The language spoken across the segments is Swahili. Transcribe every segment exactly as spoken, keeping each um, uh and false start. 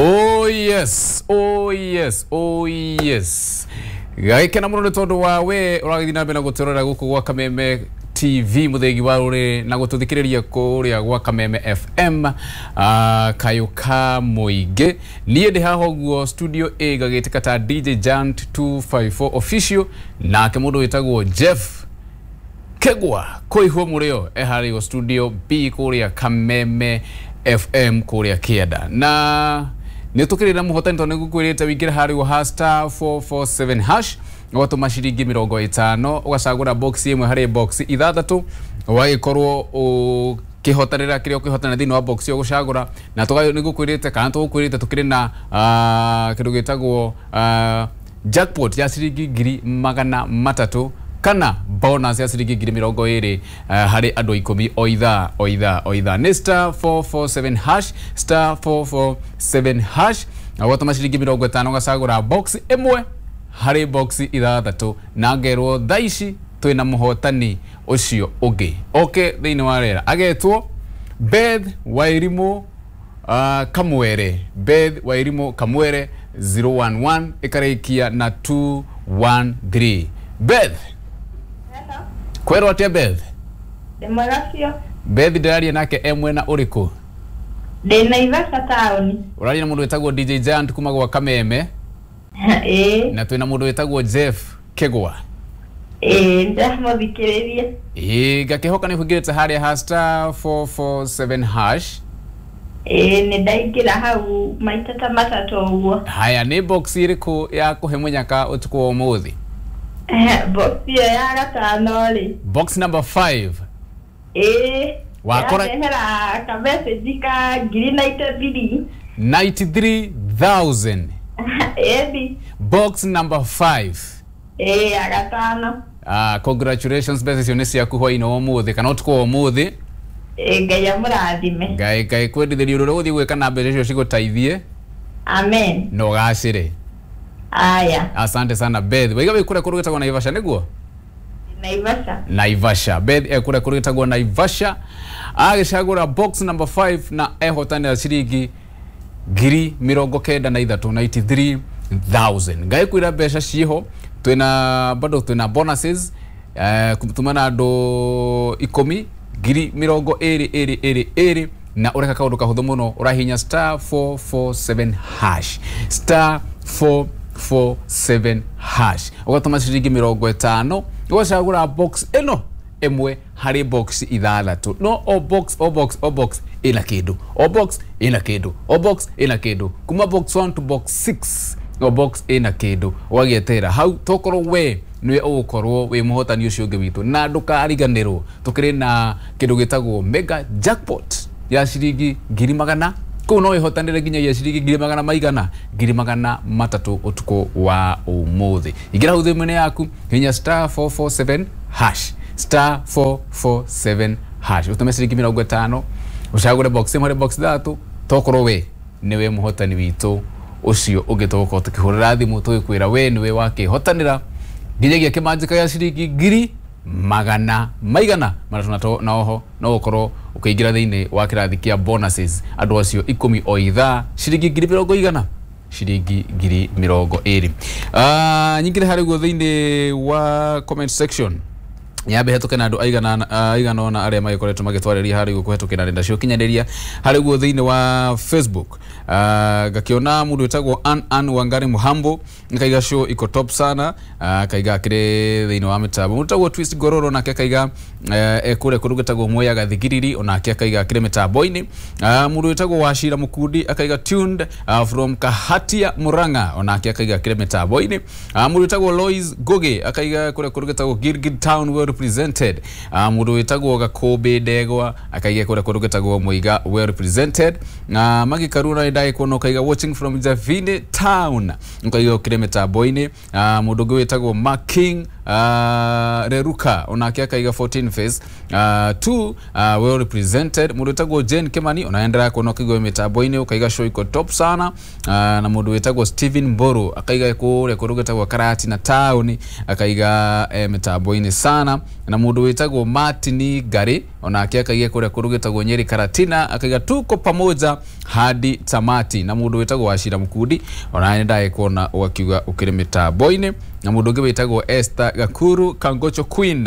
Oh yes, oh yes, oh yes. Gaike na muno tondu wa we uragithina na mbere gutorera guku gwa Kameme T V muthegi wa uri na gututhikiriria kuria gwa Kameme F M uh, kayuka muige nie ndi haho guo studio A gagitika ta D J Jant two five four official na ke mundu witagwo Jeff Kegwa koiho murio e hari go studio B kuria Kameme F M kuria Kiada na nitukirira muhotani tondu gukwirite wikira hari go hashtag four four seven hash watu mashiringi mirongo itano ugacagura box imwe hari box ithathatu wagikorwo ukihotanira kirio ukihotana thini wa box yo gucagura na tugayo nigukwirite kana tugukwirite tukiri na uh, kindu gitagwo uh, jackpot ya shiringi ngiri magana matatu kana bonus ya shiringi ngiri mirongo iri uh, hari andu ikumi oitha oitha oitha ni star four four seven hash star four four seven hash watu mashiringi mirongo itano ugacagura box imwe hari box ithathatu na ngerwo thaici twina muhotani ucio ugi okay thini wa rera agetwo Beth Wairimu uh, Kamwere Beth Wairimu Kamwere zero one one ikareikia na two one three Beth hello kwero atia Beth demorafio Beth ndiraria nake emwe na uriku de Naivasha town uraria na mundu wetagwo D J Giant kuma gwa Kameme eh na twina mundu wetagwo Jeff Kegwa eh ndahmo bikiriria eh gakihoka ni kugirete hari hashtag four four seven hash eh ne daigira hau maitata matatu uwo haya ni box iriku ya kuhemunyaka utuko umuthi eh box ya gatano ri box number five eh wakora hera ka message ka ngiri ninety-three thousand eh box number five eh agatano ah congratulations best yonesi yakuho ino umuthi kana utuko umuthi eh gaya murathime gai gai kwendithiri uru uthi gwika na mbere cio cigutaithie amen no gacire aya asante sana Beth waiga wikure kurugitagwo Naivasha niguo Naivasha Naivasha Beth ekure kurugitagwo Naivasha agicagura box number five na ehotanira ciringi ngiri mirongo kenda na ithatu ninety-three thousand gai kwira besha ciho twina bado twina bonuses eh kutumana ando ikumi ngiri mirongo iri iri iri iri na ureka kaundu kahuthu muno urahinya star four four seven hash star four four seven hash ugatuma ciringi mirongo itano ugacagura box eno emwe hari box ithathatu no o box o box o box ina kindu o box ina kindu o box ina kindu kuma box one to box six o box ina kindu wagietera hau tokorwo we niwe ugukorwo we muhotani ucio ungi witu na ndukariganirwo tukiri na kindu gitagwo mega jackpot ya shiringi ngiri magana ko no ihotanire ginya ya shiringi ngiri magana maigana ngiri magana matatu utuko wa umuthi igira huthe mwene yaku hinya star four four seven hash star four four seven hash utume shiringi mirongo itano ucagure box imwe box thatu tokorwo we niwe muhotani witu ucio ugitoko tukihurira thimu tugikwira we niwe wakihotanira ginyagia kimanjika ya shiringi ngiri magana maigana mara tunato na oho no ukorwo ukiingira thiini wa kirathi kia bonuses andu acio ikumi o itha shiringi ngiri mirongo igana shiringi ngiri mirongo iri ah uh, nyingire hari go thiini wa comment section yabe hetukana andu aigana aigana ona aria magikoretwo magitwariria hari go kuhetukira nenda cio kinyaniria hari go thiini wa Facebook uh, gakiona mundu wetagwo an an Wangari Muhambo nkaiga show iko top sana uh, kaiga kire thiini wa mitabo mundu wetagwo Twist Gororo na kaiga uh, ekure kurugitagwo Moya Gathigiriri ona kaiga kire mitabo ini uh, mundu wetagwo Washira Mukundi akaiga tuned uh, from Kahatia Muranga ona kaiga kire mitabo ini uh, mundu wetagwo Lois Goge akaiga kure kurugitagwo Gilgit Town well represented uh, mundu wetagwo Gakobe Degwa akaiga kure kurugitagwo Muiga well represented na uh, Magi Karuna ndai kuona kaiga watching from Javine Town nkaiga kire mitabo ini uh, mundu wetagwo Marking uh, Reruka onake akaiga fourteen face uh, two uh, well represented mundu wetagwo Jane Kimani onaendelea kuona kigo mitambo-ini ukaiga show iko top sana uh, na mundu wetagwo Steven Mburu akaiga kure kurugitagwo Karati na Town akaiga eh, mitambo-ini sana na mundu wetagwo Martin Gari onake akaiga kure kurugitagwo Nyeri Karatina akaiga tuko pamoja hadi tamati na mundu wetagwo Washira Mukudi onaendelea kuona wakiuga ukire mitambo-ini na mundu ungi wetagwo Esther Gakuru Kangocho Queen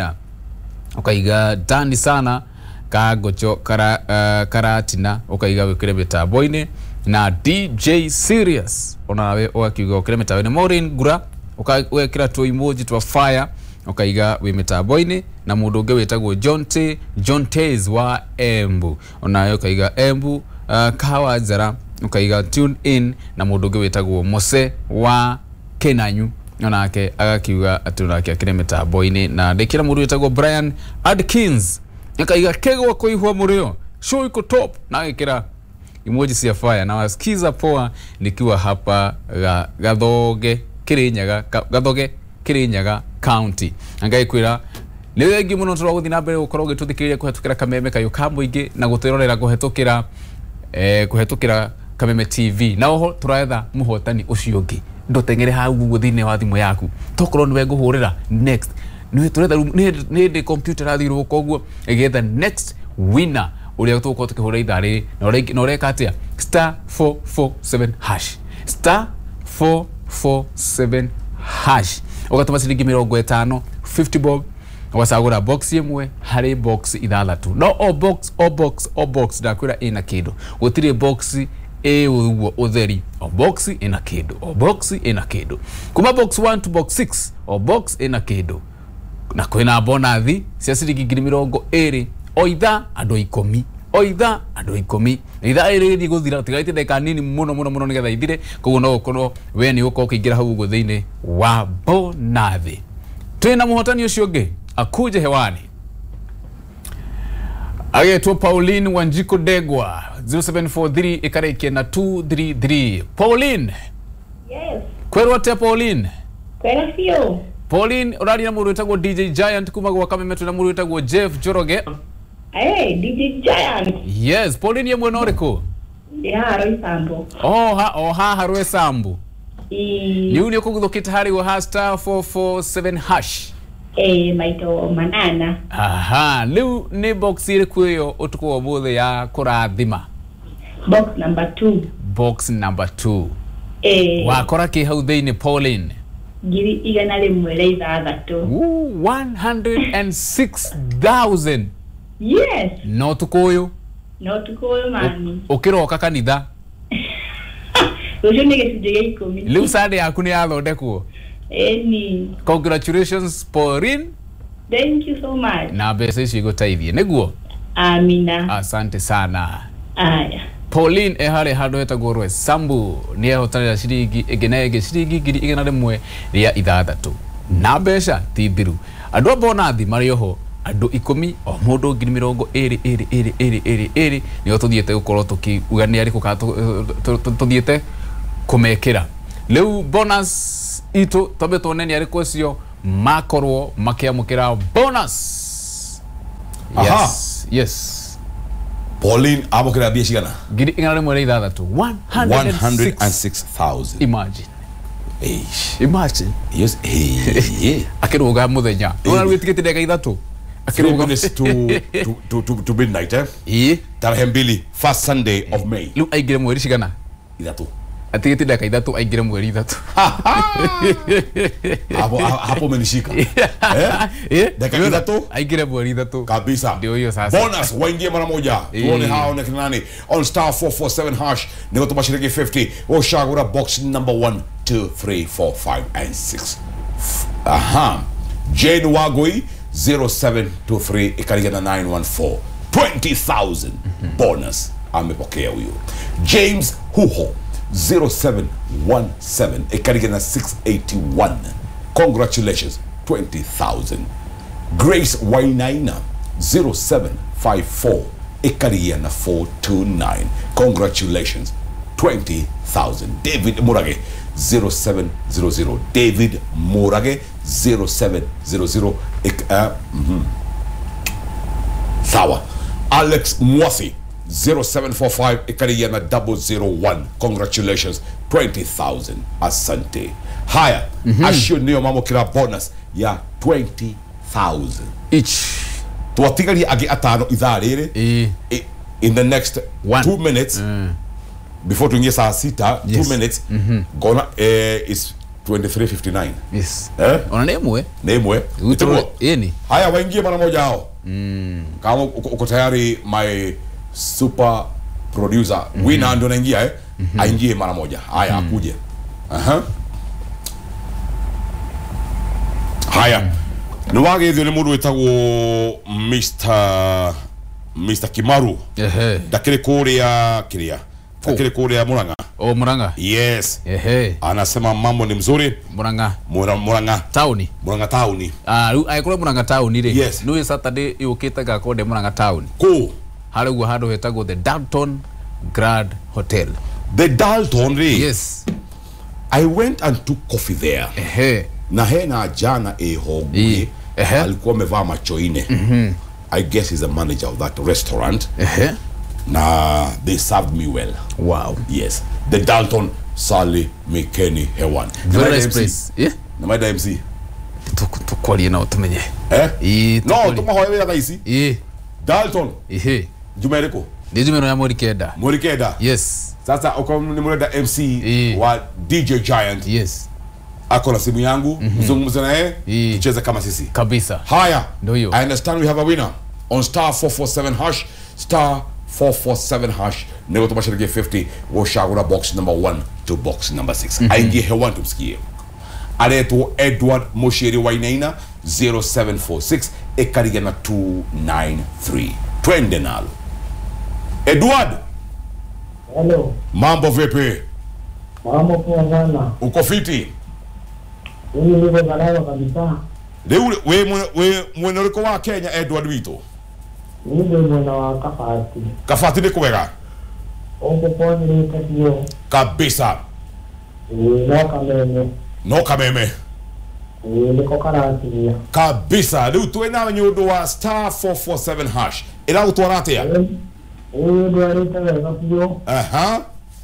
ukaiga dani sana Kangocho kara, uh, Karatina ukaiga wikire mitambo-ini na D J Serious onawe wakiuga ukire mitambo-ini Maureen Gura ukaiga tu emoji twa fire ukaiga wi mitambo-ini na mundu ungi wetagwo Jonte Jontes wa Embu onawe ukaiga Embu uh, Kawajara ukaiga tune in na mundu ungi wetagwo Mose wa Kenanyu onake agakiuga atunake akire mitambo-ini na ndikira mundu wetagwo Brian Adkins akaiga kegwa kuihwa murio show iko top na agikira emoji cia fire na wasikiza poa nikiwa hapa ga, Gathoge Kirinyaga Gathoge Kirinyaga County angaikwira ni wengi muno turaguthi na mbere gukorwo gituthikiriria kuhetukira kameme kayo kamuingi na gutirorera kuhetukira eh kuhetukira Kameme T V na oho turaetha muhotani ucio ungi ndotengere hau guthine wa thimu yaku tokorwo niwe nguhurira next ni turetha ni ni computer athirwo koguo igetha next winner uria tuko tukihura ithari na ureka atia star four four seven hash star four four seven hash ugatuma ciringi mirongo itano fifty bob wasagura box imwe hari box ithathatu no o box o box o box ndakwira ina kindu gutire box e uguo utheri o box ina kindu o box ina kindu kuma box one to box six o box ina kindu na kwina bonathi cia ciringi ngiri mirongo iri o itha andu ikumi o itha andu ikumi itha iri guthira tigaite ndeka nini muno muno muno nigetha ithire koguo no ukorwo we ni uko ukiingira hau guo thiini wa bonathi twina muhotani ucio ungi akuje hewani agetwo Pauline Wanjiko Degwa zero seven four three ikareke na two three three. Pauline, yes kwero atia Pauline? kwera fio Pauline urari na mundu wetagwo D J Giant kuma gwa Kameme na mundu wetagwo Jeff Joroge. Hey, D J Giant. Yes, Pauline ye mwena uriko? Ya Roy Sambu. Oh ha oh ha Harwe Sambu. I Ni uni okuguthokita hari wa star four four seven hash. Eh maito manana. Aha, liu ni box iri kuyo utuko wa muthe ya kurathima. Box number two. Box number two. Eh wakora ki hau thiini Pauline? Giri igana rimwe ria ithathatu. Ooh, one hundred six thousand. Yes. No tukoyo. No tukoyo mani. Ukiroka kanitha. Rucio ni gicunjĩ gĩa ikũmi. Liu sade yaku ni yathondekwo. Eni. Congratulations Pauline. Thank you so much. Na mbeca icio igũteithie niguo. Amina. Asante sana. Aya. Pauline ehare handu hetagwo Rwe Sambu ni ehotanira ciringi igenege ciringi ngiri igana rimwe ria ithathatu na mbeca ti thiru andu a bonathi mari oho andu ikumi o mundu ngiri mirongo iri iri iri iri iri iri ni tuthiete gukorwo tukigania ari kuka tuthiete kumekira leu bonus itu tobe toneni ari kosio makorwo makiamukira bonus. Yes. Aha. Yes. Pauline amukira bia cigana ngiri igana rimwe ria ithathatu one hundred six thousand. Imagine. Eish. Imagine. Yes. Hey. Akiruga muthenya ona rwitikite ndeka ithatu akiruga to, to, to, to midnight eh eh tarehe mbili first Sunday of May lu aigire mweri cigana ithatu atigite ndeka ithatu aigire mweri ithatu hapo hapo menishika eh ndeka ithatu aigire mweri ithatu kabisa ndio hiyo sasa bonus waingie mara moja tuone hao na kinani on star four four seven hash ni watu mashiriki fifty ushagura box number one two three four five and six. Aha Jane Wagoi zero seven two three ikarigana nine one four twenty thousand bonus amepokea huyo. James Huho zero seven one seven ikarigana six eighty one congratulations twenty thousand. Grace Wainaina zero seven five four ikarigana four two nine congratulations twenty thousand. David Murage zero seven zero zero. David Morage zero seven zero zero. Ik, uh, mm-hmm. Sawa. Alex Mwathi zero seven four five Ikariana double zero one. Congratulations, twenty thousand. Asante. Haya, mm-hmm. Ashio niyo mamo kira bonus ya twenty thousand each. Tuwatigari agi atano idharere E. in the next One. two minutes mm. before tuingie saa sita. Yes. Two minutes mm-hmm. Gonna uh, is twenty-three fifty-nine. Yes. Eh? Ona nemwe? Nemwe. Utoro eni. Haya, waingie mara moja hao. Mm. Kama uko tayari, my super producer mm-hmm. Wina ndo naingia eh mm-hmm. Aingie mara moja. Haya, mm. Akuje. Aha. Haya. Mm. Nwage dhyo ni mudu wetago Mister Mister Kimaru. Ehe. Dakile kore ya kiria. Dakile kore ya Muranga. Oh, Muranga. Yes. Ehe. Anasema mambo ni mzuri. Muranga. Mura, Muranga. Tauni. Muranga tauni. Ah, ayikore Muranga tauni re. Yes. Nui Saturday yukita ga kode Muranga tauni. Ko. Haru hado hetago the Dalton Grand Hotel. The Dalton re. Yes. I went and took coffee there. Ehe. Na hena jana e hogwe. Ehe. Alikuwa mevaa macho ine. Mhm. I guess he's the manager of that restaurant. Ehe. Na they served me well. Wow. Yes. The Dalton Sally McKenny Hewan. Very nice place. Yeah. Na maida M C. Tukwali na utumenye. Eh? I no, tumahoewe ya daisi. Eh. Dalton. Ehe. Jumereko. Ni jumeno ya Morikeda. Morikeda. Yes. Sasa uko ni muleda M C e. wa D J Giant. Yes. Ako na simu yangu, mzungumza mm -hmm. naye, e. tucheze kama sisi. Kabisa. Haya. Ndio hiyo. I understand we have a winner on star four four seven hash, star four four seven hash. Nego tumashiriki fifty, woshagura box number one to box number six. Mm -hmm. Aingie hewan tumsikie. Areto Edward Mosheri Wainaina zero seven four six Ekarigana two nine three. Twende nalo. Edward. Hello. Mambo vipi? Mambo poa sana. Uko fiti? Mimi niko galao kabisa. Leo we we mwenoreko wa Kenya Edward Wito. Mimi ndio mwana wa Kafati. Kafati ni kwega. Opo poa ni kasio. Kabisa. No kameme. No kameme. Niko karati. Kabisa. Leo tuwe na nyodo wa star four four seven hash. Ila utwarate ya. Eh, ndio alita kasio. Aha.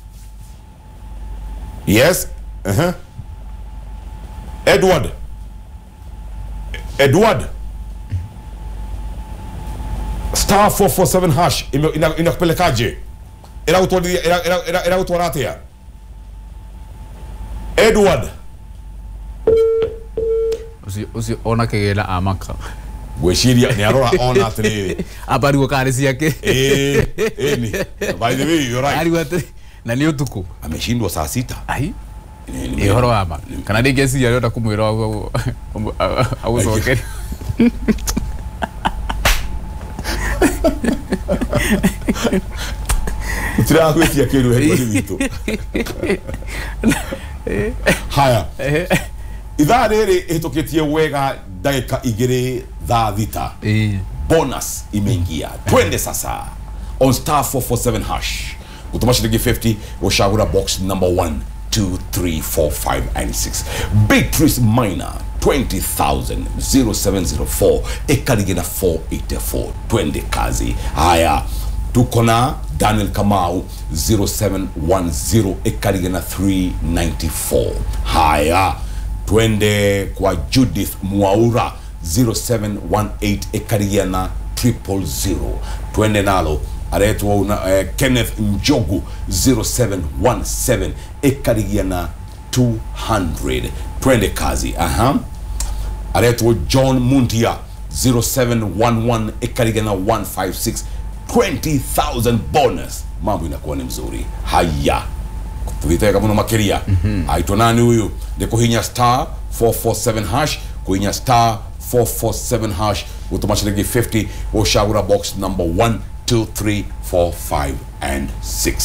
Yes. Uh-huh. Edward. Edward. Star four four seven hash ina inakupelekaje? Ila utwadi ila ila ila utwarate ya. Edward. Usi usi ona kegela amaka. Gweshiria ni arora ona atiri. Abari go karisi yake. Eh, eh ni. By the way, you're right. Ari wate na ni utuku. Ameshindwa saa sita. Ai. Ni horo ama. Kana de gesi ya yota kumwira au au soke. Tira kweti ya kero hebu vitu. Haya. Idhaa rere hitoketie wega dakika igere dha thita. Eh. Bonus imeingia. Twende sasa. On star four four seven hash. Utuma shilingi fifty, ushagura box number one, two, three, four, five, and six. Beatrice Minor, twenty thousand, zero seven zero four, Ekarigena four eighty-four. Twende kazi. Haya. Tukona Daniel Kamau, zero seven one zero, Ekarigena three ninety-four. Haya. Twende kwa Judith Mwaura, zero seven one eight, Ekarigena triple zero. Twende nalo. Aretwa una uh, Kenneth Njogu zero seven one seven Ekarigiana two hundred. Twende kazi. Aha. Aretwa John Muntia zero seven one one Ekarigiana one five six. twenty thousand bonus. Mambo inakuwa ni mzuri. Haya. Tuwiteka muna makeria. Mm -hmm. Aitwa nani huyu? Deko hinya star four four seven hash. Kuhinya star four four seven hash. Utumashiriki fifty. Ushagura box number one, two, three, four, five, and six.